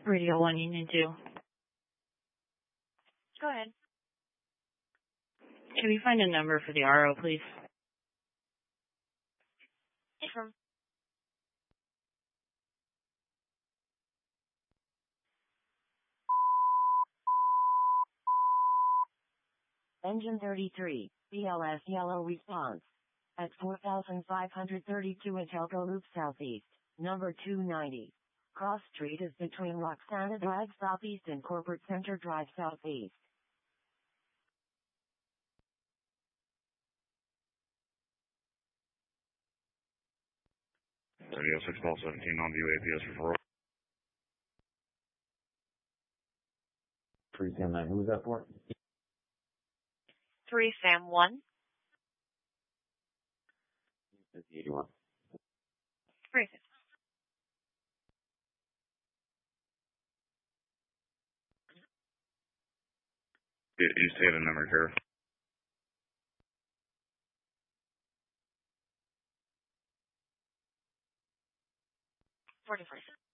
Radio 1, Union 2. Go ahead. Can we find a number for the RO, please? From Engine 33, BLS yellow response. At 4532 Atelco Loop Southeast, number 290. Cross Street is between Roxana Drive Southeast and Corporate Center Drive Southeast. Radio 6 Ball 17 on view APS referral. 3 Sam 9, who was that for? 3 Sam 1. 81. 3 East Haven number here. 44.